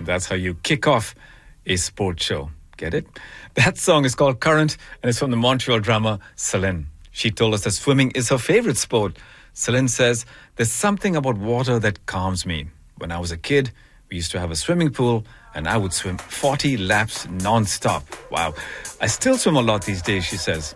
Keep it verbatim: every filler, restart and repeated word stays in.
And that's how you kick off a sports show. Get it? That song is called Current and it's from the Montreal drummer Celine. She told us that swimming is her favorite sport. Celine says, there's something about water that calms me. When I was a kid, we used to have a swimming pool and I would swim forty laps non-stop. Wow. I still swim a lot these days, she says.